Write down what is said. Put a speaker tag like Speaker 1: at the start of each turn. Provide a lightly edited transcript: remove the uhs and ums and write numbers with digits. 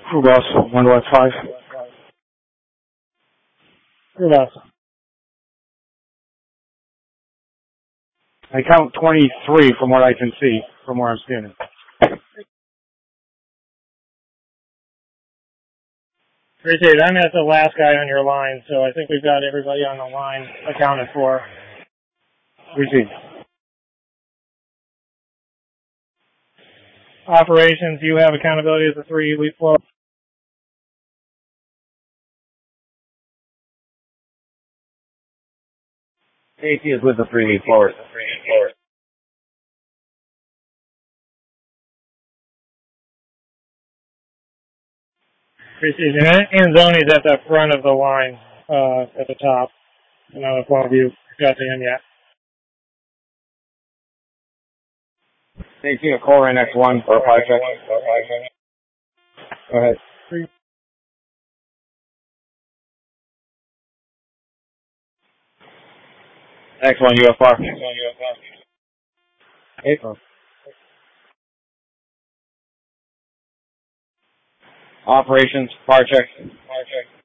Speaker 1: Crew boss, 115.
Speaker 2: Crew boss.
Speaker 1: I count 23 from what I can see, from where I'm standing.
Speaker 2: Appreciate it. I'm at the last guy on your line, so I think we've got everybody on the line accounted for.
Speaker 1: Received.
Speaker 2: Operations, you have accountability as a 3 elite flow.
Speaker 3: AC is with the 3 elite flowers.
Speaker 2: Appreciate it. And Zoni's at the front of the line, at the top. I don't know if one of you got to him yet.
Speaker 3: AC a call right next one for a 5 check. Go ahead. Next one, UFR. April. Operations, fire check.